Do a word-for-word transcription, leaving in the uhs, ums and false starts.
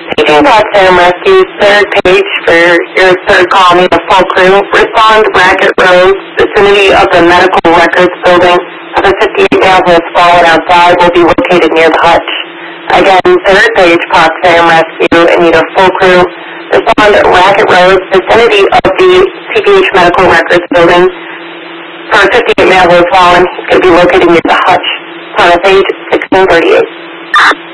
Paging Potsdam Rescue, third page for your third call, need a full crew. Respond Racket Road, vicinity of the Medical Records Building. Of a fifty-eight male who has fallen outside will be located near the hutch. Again, third page Potsdam Rescue, and need a full crew. Respond Racket Road, vicinity of the C P H Medical Records Building. For a fifty-eight male who has fallen, he's going to be located near the hutch. On page sixteen thirty-eight.